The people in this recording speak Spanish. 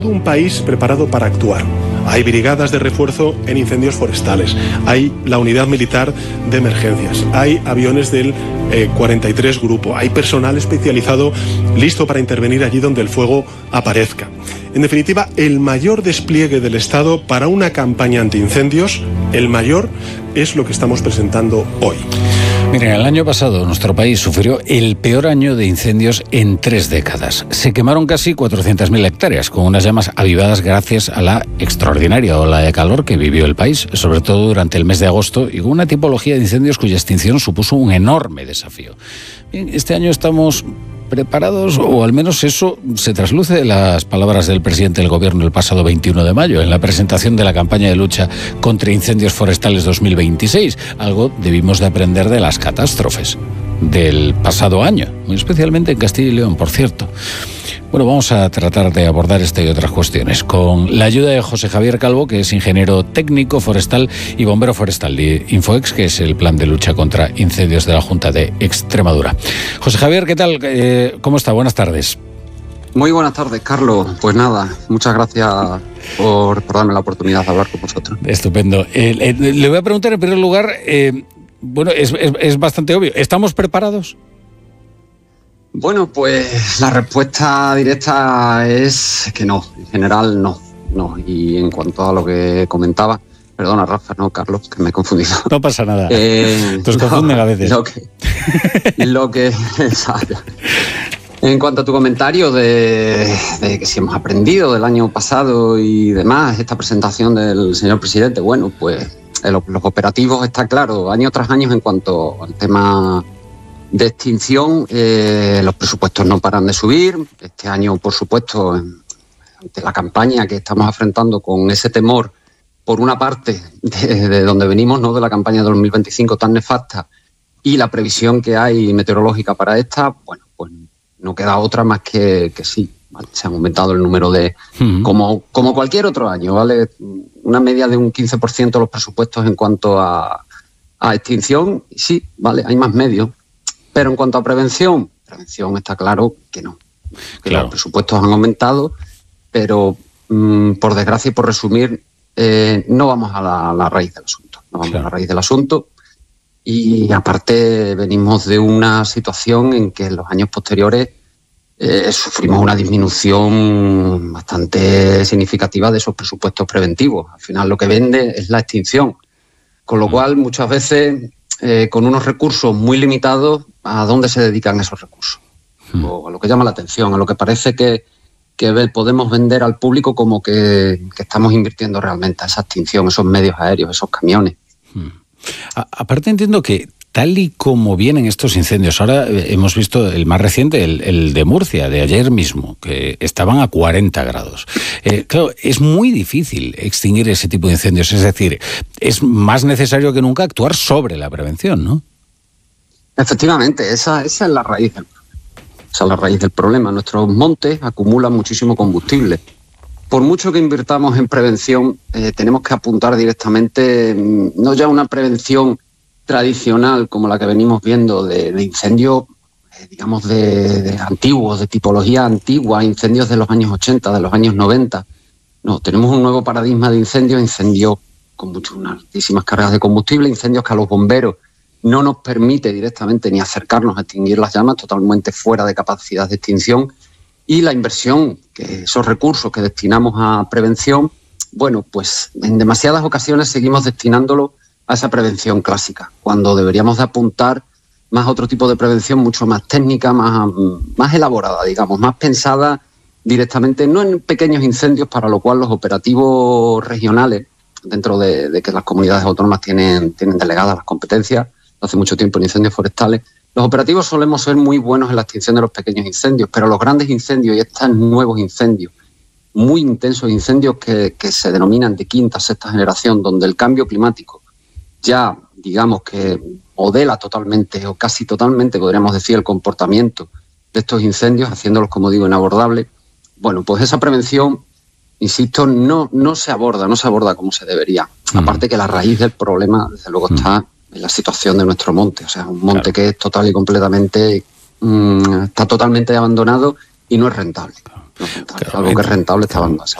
Un país preparado para actuar. Hay brigadas de refuerzo en incendios forestales, hay la unidad militar de emergencias, hay aviones del 43 Grupo, hay personal especializado listo para intervenir allí donde el fuego aparezca. En definitiva, el mayor despliegue del Estado para una campaña antiincendios, el mayor, es lo que estamos presentando hoy. Miren, el año pasado nuestro país sufrió el peor año de incendios en 3 décadas. Se quemaron casi 400.000 hectáreas, con unas llamas avivadas gracias a la extraordinaria ola de calor que vivió el país, sobre todo durante el mes de agosto, y con una tipología de incendios cuya extinción supuso un enorme desafío. Bien, este año estamos preparados, o al menos eso se trasluce de las palabras del presidente del Gobierno el pasado 21 de mayo, en la presentación de la campaña de lucha contra incendios forestales 2026. Algo debimos de aprender de las catástrofes del pasado año, muy especialmente en Castilla y León, por cierto. Bueno, vamos a tratar de abordar esta y otras cuestiones con la ayuda de José Javier Calvo, que es ingeniero técnico forestal y bombero forestal de Infoex, que es el plan de lucha contra incendios de la Junta de Extremadura. José Javier, ¿qué tal? ¿Cómo está? Buenas tardes. Muy buenas tardes, Carlos. Pues nada, muchas gracias por darme la oportunidad de hablar con vosotros. Estupendo. Le voy a preguntar en primer lugar, bueno, es bastante obvio, ¿estamos preparados? Bueno, pues la respuesta directa es que no, en general no. Y en cuanto a lo que comentaba, perdona Rafa, no Carlos, que me he confundido. No pasa nada, nos confunden a veces. Lo que exacto. En cuanto a tu comentario de que si hemos aprendido del año pasado y demás, esta presentación del señor presidente, bueno, pues los operativos está claro, año tras año en cuanto al tema de extinción, los presupuestos no paran de subir. Este año, por supuesto, ante la campaña que estamos afrontando con ese temor, por una parte, de donde venimos, ¿no?, de la campaña de 2025 tan nefasta, y la previsión que hay meteorológica para esta, bueno, pues no queda otra más que sí, ¿vale? Se han aumentado el número de, como cualquier otro año, ¿vale? Una media de un 15% los presupuestos en cuanto a extinción, sí, ¿vale? Hay más medios. Pero en cuanto a prevención está claro que no. Que claro, los presupuestos han aumentado, pero por desgracia y por resumir, no vamos a la raíz del asunto. No vamos a la raíz del asunto. Y aparte venimos de una situación en que en los años posteriores sufrimos una disminución bastante significativa de esos presupuestos preventivos. Al final lo que vende es la extinción. Con lo cual, muchas veces, con unos recursos muy limitados, ¿a dónde se dedican esos recursos? O a lo que llama la atención, a lo que parece que podemos vender al público como que estamos invirtiendo realmente a esa extinción, esos medios aéreos, esos camiones. Aparte entiendo que tal y como vienen estos incendios, ahora hemos visto el más reciente, el de Murcia, de ayer mismo, que estaban a 40 grados. Claro, es muy difícil extinguir ese tipo de incendios, es decir, es más necesario que nunca actuar sobre la prevención, ¿no? Efectivamente, esa es la raíz del problema. Esa es la raíz del problema. Nuestros montes acumulan muchísimo combustible. Por mucho que invirtamos en prevención, tenemos que apuntar directamente, no ya una prevención tradicional como la que venimos viendo de incendios, digamos, de antiguos, de tipología antigua, incendios de los años 80, de los años 90. No, tenemos un nuevo paradigma de incendios con unas altísimas cargas de combustible, incendios que a los bomberos no nos permite directamente ni acercarnos a extinguir las llamas, totalmente fuera de capacidad de extinción. Y la inversión, que esos recursos que destinamos a prevención, bueno, pues en demasiadas ocasiones seguimos destinándolo a esa prevención clásica, cuando deberíamos de apuntar más a otro tipo de prevención mucho más técnica, más elaborada, digamos, más pensada directamente, no en pequeños incendios, para lo cual los operativos regionales, dentro de que las comunidades autónomas tienen delegadas las competencias hace mucho tiempo en incendios forestales, los operativos solemos ser muy buenos en la extinción de los pequeños incendios, pero los grandes incendios y estos nuevos incendios, muy intensos incendios que se denominan de quinta, sexta generación, donde el cambio climático ya, digamos, que modela totalmente o casi totalmente, podríamos decir, el comportamiento de estos incendios, haciéndolos, como digo, inabordables. Bueno, pues esa prevención, insisto, no se aborda como se debería. Aparte que la raíz del problema, desde luego, está en la situación de nuestro monte. O sea, un monte que es total y completamente, está totalmente abandonado y no es rentable. Algo que es rentable está dando.